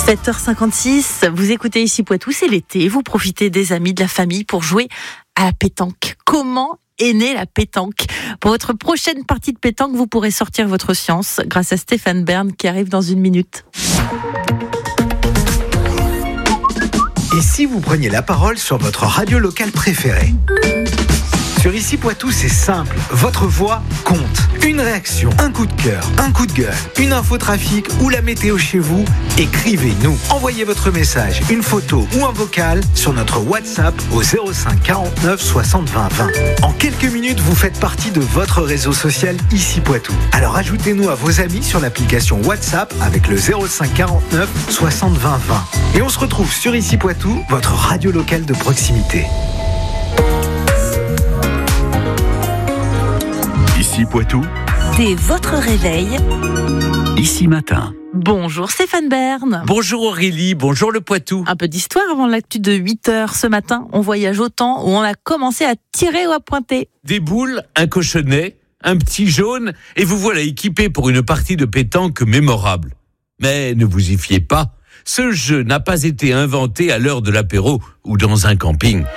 7h56, vous écoutez ici Poitou, c'est l'été, vous profitez des amis, de la famille pour jouer à la pétanque. Comment est née la pétanque? Pour votre prochaine partie de pétanque, vous pourrez sortir votre science grâce à Stéphane Bern qui arrive dans une minute. Et si vous preniez la parole sur votre radio locale préférée? Sur Ici Poitou, c'est simple. Votre voix compte. Une réaction, un coup de cœur, un coup de gueule, une info trafic ou la météo chez vous, écrivez-nous. Envoyez votre message, une photo ou un vocal sur notre WhatsApp au 05 49 60 20 20. En quelques minutes, vous faites partie de votre réseau social Ici Poitou. Alors ajoutez-nous à vos amis sur l'application WhatsApp avec le 05 49 60 20 20. Et on se retrouve sur Ici Poitou, votre radio locale de proximité. Ici Poitou, Dès votre réveil, Ici Matin. bonjour Stéphane Bern. Bonjour Aurélie, bonjour le Poitou. Un peu d'histoire avant l'actu de 8h ce matin. On voyage au temps où on a commencé à tirer ou à pointer. Des boules, un cochonnet, un petit jaune, et vous voilà équipé pour une partie de pétanque mémorable. Mais ne vous y fiez pas, ce jeu n'a pas été inventé à l'heure de l'apéro ou dans un camping.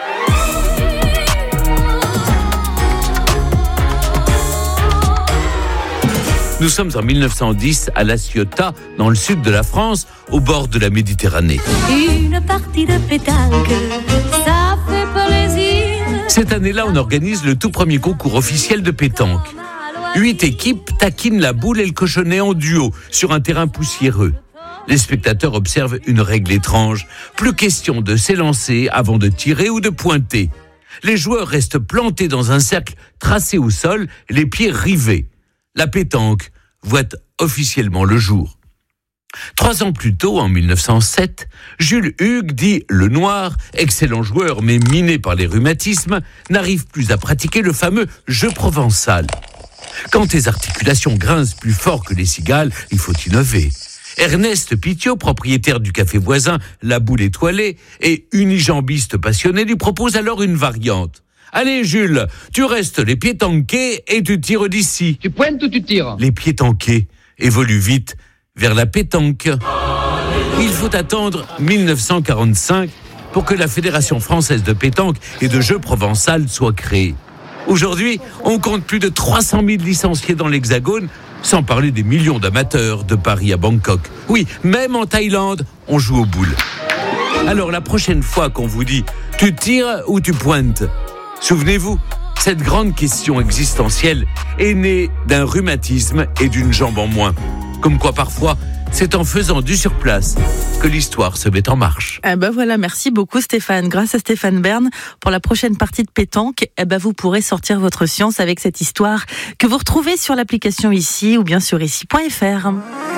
Nous sommes en 1910 à La Ciotat, dans le sud de la France, au bord de la Méditerranée. Une partie de pétanque, ça fait plaisir. Cette année-là, on organise le tout premier concours officiel de pétanque. 8 équipes taquinent la boule et le cochonnet en duo sur un terrain poussiéreux. Les spectateurs observent une règle étrange. Plus question de s'élancer avant de tirer ou de pointer. Les joueurs restent plantés dans un cercle tracé au sol, les pieds rivés. La pétanque voit officiellement le jour. 3 ans plus tôt, en 1907, Jules Hugues, dit le Noir, excellent joueur mais miné par les rhumatismes, n'arrive plus à pratiquer le fameux jeu provençal. Quand tes articulations grincent plus fort que les cigales, il faut innover. Ernest Pitiot, propriétaire du café voisin La Boule Étoilée et unijambiste passionné, lui propose alors une variante. Allez Jules, tu restes les pieds tankés et tu tires d'ici. Tu pointes ou tu tires? Les pieds tankés évoluent vite vers la pétanque. Il faut attendre 1945 pour que la Fédération française de pétanque et de jeux provençal soit créée. Aujourd'hui, on compte plus de 300 000 licenciés dans l'Hexagone, sans parler des millions d'amateurs de Paris à Bangkok. Oui, même en Thaïlande, on joue aux boules. Alors la prochaine fois qu'on vous dit « tu tires ou tu pointes ?» Souvenez-vous, cette grande question existentielle est née d'un rhumatisme et d'une jambe en moins. Comme quoi parfois, c'est en faisant du surplace que l'histoire se met en marche. Voilà, merci beaucoup Stéphane. Grâce à Stéphane Bern, pour la prochaine partie de pétanque, vous pourrez sortir votre science avec cette histoire que vous retrouvez sur l'application Ici ou bien sur ici.fr.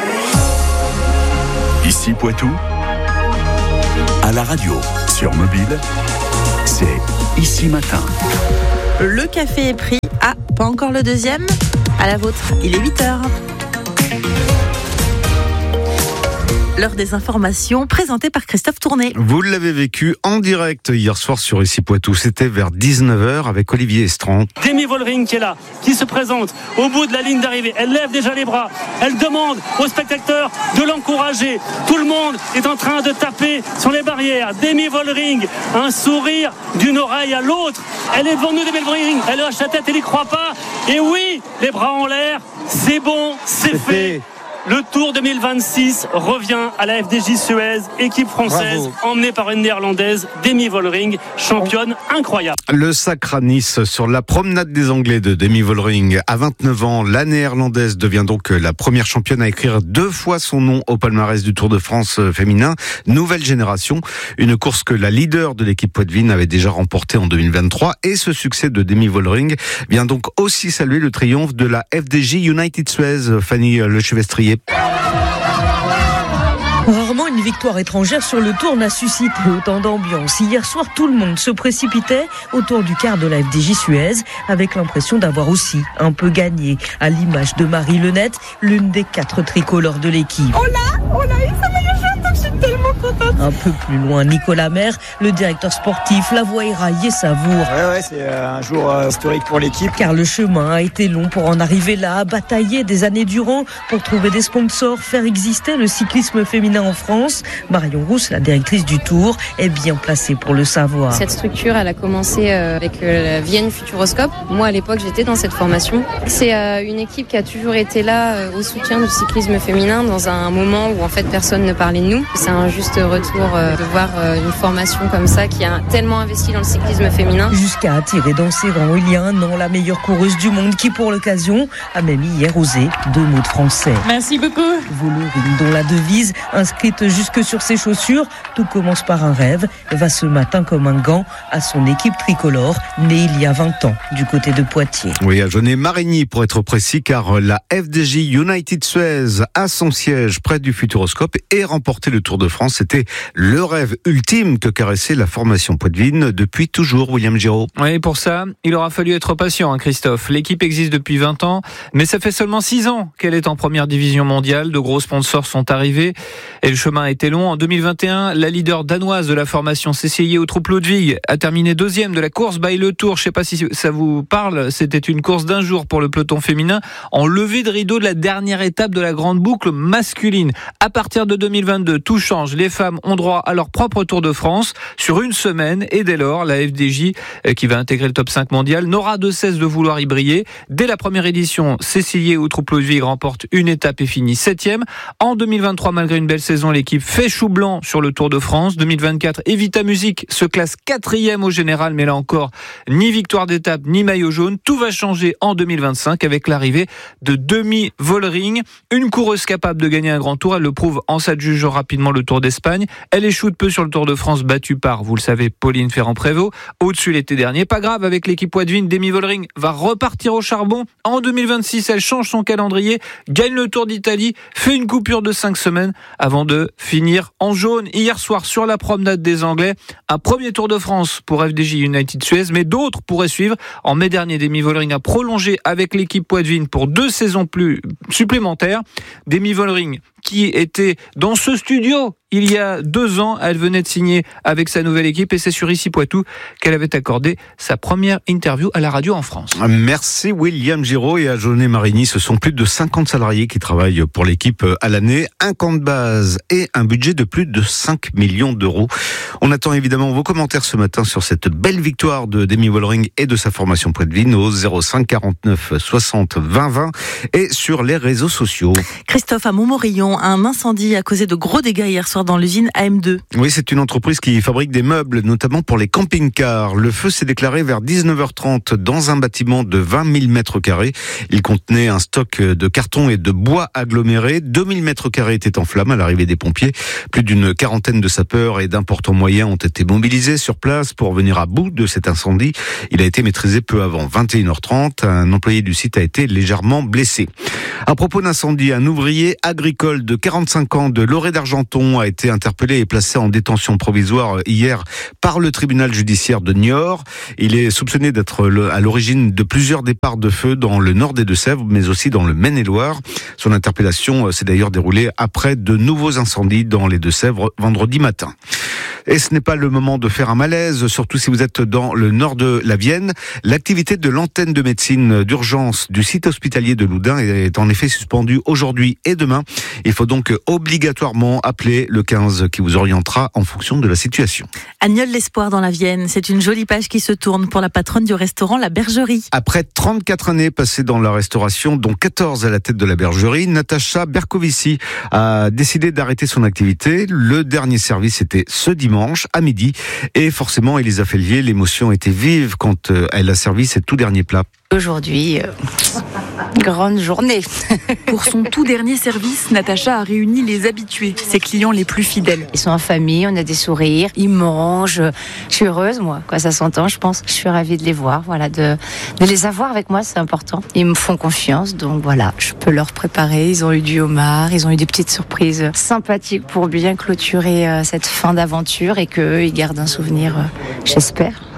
Ici Poitou, à la radio, sur mobile, c'est Ici Matin. Le café est pris. Ah, pas encore le deuxième? À la vôtre, il est 8h. L'heure des informations présentée par Christophe Tourné. Vous l'avez vécu en direct hier soir sur Ici Poitou. C'était vers 19h avec Olivier Estran. Demi Vollering qui est là, qui se présente au bout de la ligne d'arrivée. Elle lève déjà les bras. Elle demande aux spectateurs de l'encourager. Tout le monde est en train de taper sur les barrières. Demi Vollering, un sourire d'une oreille à l'autre. Elle est devant nous, Demi Vollering. Elle hoche la tête, elle n'y croit pas. Et oui, les bras en l'air. C'est bon, c'est fait. Le Tour 2026 revient à la FDJ Suez, équipe française. Bravo. Emmenée par une néerlandaise, Demi Vollering, championne incroyable. Le sacre à Nice sur la promenade des Anglais de Demi Vollering. À 29 ans, la néerlandaise devient donc la première championne à écrire 2 fois son nom au palmarès du Tour de France féminin. Nouvelle génération, une course que la leader de l'équipe Poitvin avait déjà remportée en 2023. Et ce succès de Demi Vollering vient donc aussi saluer le triomphe de la FDJ United Suez, Fanny Lechevestrier. Rarement une victoire étrangère sur le Tour n'a suscité autant d'ambiance. Hier soir, tout le monde se précipitait autour du quart de la FDJ Suez avec l'impression d'avoir aussi un peu gagné, à l'image de Marie Lenette, l'une des 4 tricolores de l'équipe. Hola, ça me Un peu plus loin, Nicolas Maire, le directeur sportif, la voit érailler Savour. Ouais, c'est un jour historique pour l'équipe. Car le chemin a été long pour en arriver là, batailler des années durant pour trouver des sponsors, faire exister le cyclisme féminin en France. Marion Rousse, la directrice du Tour, est bien placée pour le savoir. Cette structure, elle a commencé avec la Vienne Futuroscope. Moi, à l'époque, j'étais dans cette formation. C'est une équipe qui a toujours été là au soutien du cyclisme féminin dans un moment où en fait personne ne parlait de nous. C'est un juste retour de voir une formation comme ça qui a tellement investi dans le cyclisme féminin. Jusqu'à attirer dans ses rangs il y a un an la meilleure coureuse du monde qui pour l'occasion a même hier osé 2 mots de français. Merci beaucoup. Vollering, dont la devise inscrite jusque sur ses chaussures, tout commence par un rêve, va ce matin comme un gant à son équipe tricolore née il y a 20 ans du côté de Poitiers. Oui, à Jaunet-Marigny pour être précis, car la FDJ United Suez a son siège près du Futuroscope et remporté le Tour de France. C'était le rêve ultime que caressait la formation poitevine depuis toujours, William Giraud. Oui, pour ça, il aura fallu être patient, Christophe. L'équipe existe depuis 20 ans, mais ça fait seulement 6 ans qu'elle est en première division mondiale. De gros sponsors sont arrivés et le chemin a été long. En 2021, la leader danoise de la formation CCI Uttrup-Ludwig a terminé 2e de la course by le Tour. Je ne sais pas si ça vous parle, c'était une course d'un jour pour le peloton féminin en levée de rideau de la dernière étape de la grande boucle masculine. À partir de 2022, tout change. Les femmes ont droit à leur propre Tour de France sur une semaine et dès lors, la FDJ, qui va intégrer le top 5 mondial, n'aura de cesse de vouloir y briller. Dès la première édition, Cécilie Uttrup-Ludwig remporte une étape et finit 7e. En 2023, malgré une belle saison, l'équipe fait chou blanc sur le Tour de France. 2024, Evita Music se classe 4e au général, mais là encore, ni victoire d'étape, ni maillot jaune. Tout va changer en 2025 avec l'arrivée de Demi Vollering, une coureuse capable de gagner un grand tour. Elle le prouve en s'adjugeant rapidement le Tour d'Espagne. Elle échoue de peu sur le Tour de France, battue par, vous le savez, Pauline Ferrand-Prévot. Au-dessus l'été dernier, pas grave, avec l'équipe poitevine, Demi Vollering va repartir au charbon. En 2026, elle change son calendrier, gagne le Tour d'Italie, fait une coupure de 5 semaines avant de finir en jaune. Hier soir, sur la promenade des Anglais, un premier Tour de France pour FDJ United Suez, mais d'autres pourraient suivre. En mai dernier, Demi Vollering a prolongé avec l'équipe poitevine pour 2 saisons plus supplémentaires. Demi Vollering qui était dans ce studio il y a 2 ans, elle venait de signer avec sa nouvelle équipe et c'est sur Ici Poitou qu'elle avait accordé sa première interview à la radio en France. Merci William Giraud. Et à Jaunet-Marigny, ce sont plus de 50 salariés qui travaillent pour l'équipe à l'année, un camp de base et un budget de plus de 5 millions d'euros. On attend évidemment vos commentaires ce matin sur cette belle victoire de Demi Vollering et de sa formation poitevine au 05 49 60 20 20 et sur les réseaux sociaux. Christophe, à Montmorillon, un incendie a causé de gros dégâts hier soir dans l'usine AM2. Oui, c'est une entreprise qui fabrique des meubles, notamment pour les camping-cars. Le feu s'est déclaré vers 19h30 dans un bâtiment de 20 000 mètres carrés. Il contenait un stock de cartons et de bois agglomérés. 2000 mètres carrés étaient en flammes à l'arrivée des pompiers. Plus d'une quarantaine de sapeurs et d'importants moyens ont été mobilisés sur place pour venir à bout de cet incendie. Il a été maîtrisé peu avant 21h30. Un employé du site a été légèrement blessé. À propos d'incendie, un ouvrier agricole de 45 ans de Loré d'Argenton a été interpellé et placé en détention provisoire hier par le tribunal judiciaire de Niort. Il est soupçonné d'être à l'origine de plusieurs départs de feu dans le nord des Deux-Sèvres, mais aussi dans le Maine-et-Loire. Son interpellation s'est d'ailleurs déroulée après de nouveaux incendies dans les Deux-Sèvres vendredi matin. Et ce n'est pas le moment de faire un malaise, surtout si vous êtes dans le nord de la Vienne. L'activité de l'antenne de médecine d'urgence du site hospitalier de Loudun est en effet suspendue aujourd'hui et demain. Il faut donc obligatoirement appeler le 15 qui vous orientera en fonction de la situation. Agneul-l'Espoir dans la Vienne, c'est une jolie page qui se tourne pour la patronne du restaurant La Bergerie. Après 34 années passées dans la restauration, dont 14 à la tête de la Bergerie, Natacha Bercovici a décidé d'arrêter son activité. Le dernier service était ce dimanche à midi et forcément Elisa Fellier, l'émotion était vive quand elle a servi ses tout derniers plats. Aujourd'hui, grande journée. Pour son tout dernier service, Natacha a réuni les habitués, ses clients les plus fidèles. Ils sont en famille, on a des sourires, ils mangent. Je suis heureuse, moi, quoi, ça s'entend, je pense. Je suis ravie de les voir, voilà, de les avoir avec moi, c'est important. Ils me font confiance, donc voilà, je peux leur préparer. Ils ont eu du homard, ils ont eu des petites surprises sympathiques pour bien clôturer cette fin d'aventure et qu'eux, ils gardent un souvenir, j'espère.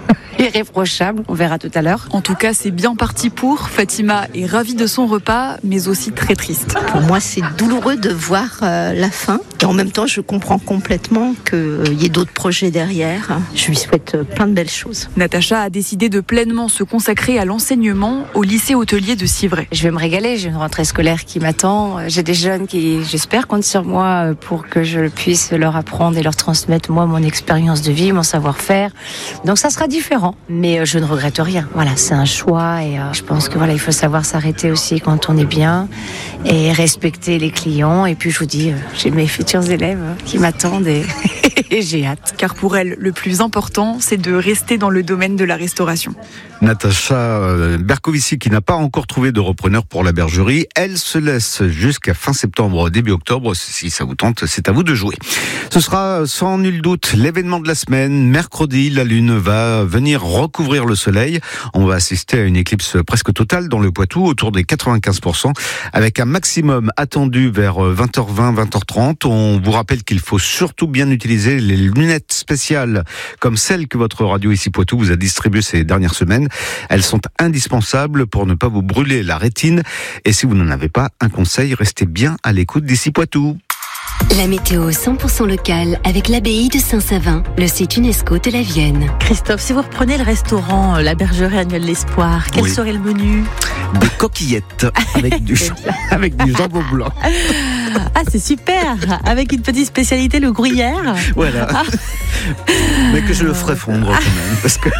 irréprochable. On verra tout à l'heure. En tout cas, c'est bien parti pour. Fatima est ravie de son repas, mais aussi très triste. Pour moi, c'est douloureux de voir la fin. Et en même temps, je comprends complètement qu'il y ait d'autres projets derrière. Je lui souhaite plein de belles choses. Natacha a décidé de pleinement se consacrer à l'enseignement au lycée hôtelier de Civray. Je vais me régaler, j'ai une rentrée scolaire qui m'attend. J'ai des jeunes qui, j'espère, comptent sur moi pour que je puisse leur apprendre et leur transmettre, moi, mon expérience de vie, mon savoir-faire. Donc ça sera différent, mais je ne regrette rien. Voilà, c'est un choix et je pense que voilà, il faut savoir s'arrêter aussi quand on est bien et respecter les clients. Et puis je vous dis, j'ai mes futurs élèves qui m'attendent et j'ai hâte. Car pour elle, le plus important, c'est de rester dans le domaine de la restauration. Natacha Bercovici, qui n'a pas encore trouvé de repreneur pour la bergerie, elle se laisse jusqu'à fin septembre, début octobre. Si ça vous tente, c'est à vous de jouer. Ce sera sans nul doute l'événement de la semaine. Mercredi, la Lune va venir recouvrir le soleil. On va assister à une éclipse presque totale dans le Poitou, autour des 95%, avec un maximum attendu vers 20h20, 20h30. On vous rappelle qu'il faut surtout bien utiliser les lunettes spéciales, comme celles que votre radio ici Poitou vous a distribuées ces dernières semaines. Elles sont indispensables pour ne pas vous brûler la rétine. Et si vous n'en avez pas, un conseil, restez bien à l'écoute d'ici Poitou. La météo 100% locale avec l'abbaye de Saint-Savin, le site UNESCO de la Vienne. Christophe, si vous reprenez le restaurant La Bergerie Annuelle l'Espoir, quel serait le menu ? Des coquillettes avec du jambon blanc. Ah, c'est super. Avec une petite spécialité, le gruyère. Voilà. Ah. Mais que je le ferai fondre quand même, parce que...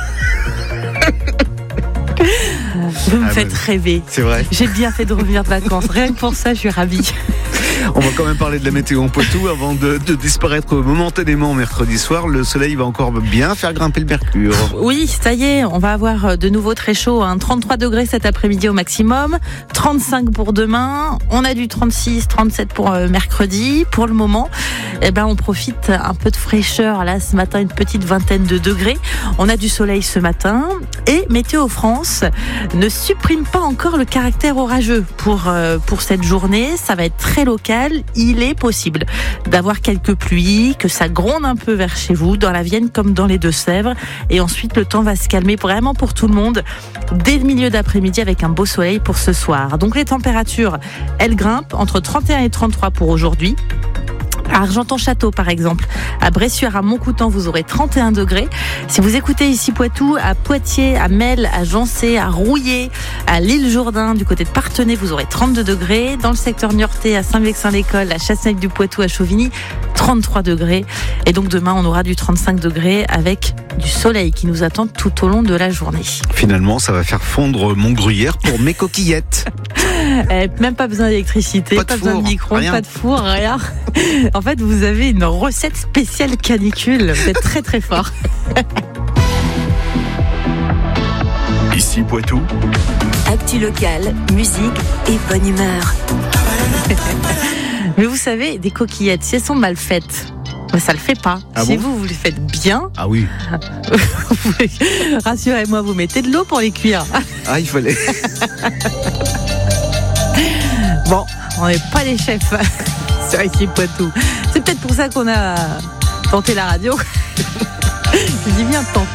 Vous me faites rêver. C'est vrai. J'ai bien fait de revenir de vacances. Rien que pour ça, je suis ravie. On va quand même parler de la météo en Poitou avant de disparaître momentanément mercredi soir. Le soleil va encore bien faire grimper le mercure. Oui, ça y est, on va avoir de nouveau très chaud. 33 degrés cet après-midi au maximum, 35 pour demain. On a du 36, 37 pour mercredi. Pour le moment, on profite un peu de fraîcheur. Là, ce matin, une petite vingtaine de degrés. On a du soleil ce matin. Et Météo France ne supprime pas encore le caractère orageux pour cette journée. Ça va être très local. Il est possible d'avoir quelques pluies, que ça gronde un peu vers chez vous, dans la Vienne comme dans les Deux-Sèvres. Et ensuite, le temps va se calmer vraiment pour tout le monde dès le milieu d'après-midi avec un beau soleil pour ce soir. Donc les températures, elles grimpent entre 31 et 33 pour aujourd'hui. À Argenton-Château, par exemple, à Bressuire, à Montcoutan, vous aurez 31 degrés. Si vous écoutez ici Poitou, à Poitiers, à Melle, à Jancé, à Rouillé, à l'Île-Jourdain, du côté de Parthenay, vous aurez 32 degrés. Dans le secteur niortais, à Saint-Vexin-l'École, à Chassenec-du-Poitou, à Chauvigny, 33 degrés. Et donc demain, on aura du 35 degrés avec du soleil qui nous attend tout au long de la journée. Finalement, ça va faire fondre mon gruyère pour mes coquillettes. Même pas besoin d'électricité, pas besoin de micro-ondes, pas de four, rien. En fait, vous avez une recette spéciale canicule. Vous êtes très très fort. Ici Poitou. Actu locale, musique et bonne humeur. Mais vous savez, des coquillettes, si elles sont mal faites, ça le fait pas. Ah si bon vous les faites bien, ah oui. rassurez-moi, vous mettez de l'eau pour les cuire. Ah, il fallait. Bon, on n'est pas les chefs sur ici Poitou. C'est peut-être pour ça qu'on a tenté la radio. Je dis bien tenter.